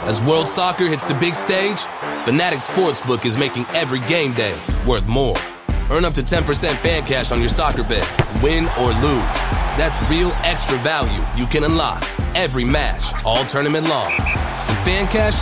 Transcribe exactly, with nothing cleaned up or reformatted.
As World Soccer hits the big stage, Fanatics Sportsbook is making every game day worth more. Earn up to ten percent fan cash on your soccer bets, win or lose. That's real extra value you can unlock every match, all tournament long. And fan cash